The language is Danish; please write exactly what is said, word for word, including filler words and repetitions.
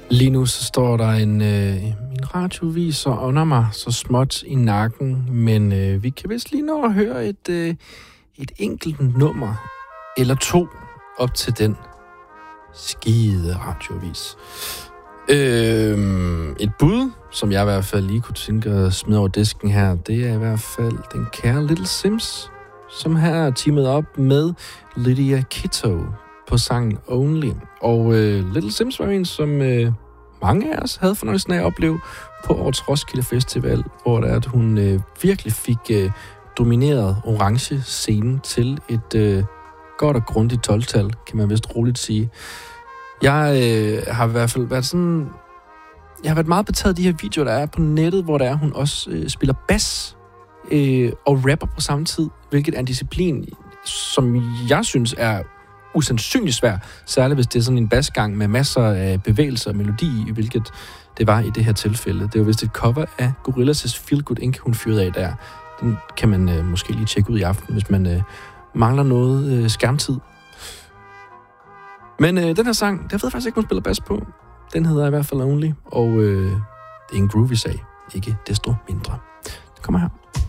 Lige nu så står der en, øh, en radiovis og under mig så småt i nakken, men øh, vi kan vist lige nå at høre et, øh, et enkelt nummer eller to op til den skide radiovis. Øh, et bud, som jeg i hvert fald lige kunne tænke at smide over disken her, det er i hvert fald den kære Little Simz, som her er teamet op med Lydia Kitto på sangen Only. Og øh, Little Simz var en, som øh, mange af os havde fornøjelsen af at opleve på årets Roskilde Festival, hvor der, at hun øh, virkelig fik øh, domineret orange scenen til et øh, godt og grundigt tolv-tal, kan man vist roligt sige. Jeg øh, har i hvert fald været sådan... Jeg har været meget betaget af de her videoer, der er på nettet, hvor der er, hun også øh, spiller bas øh, og rapper på samme tid, hvilket er en disciplin, som jeg synes er usandsynligt svær, særligt hvis det er sådan en basgang med masser af bevægelser og melodi i, hvilket det var i det her tilfælde. Det var vist et cover af Gorillaz' Feel Good Inc., hun fyrede af der. Den kan man øh, måske lige tjekke ud i aften, hvis man øh, mangler noget øh, skærmtid. Men øh, den her sang, der ved jeg faktisk ikke, hun spiller bas på. Den hedder i hvert fald Only, og øh, det er en groovy sag, ikke desto mindre. Det kommer her.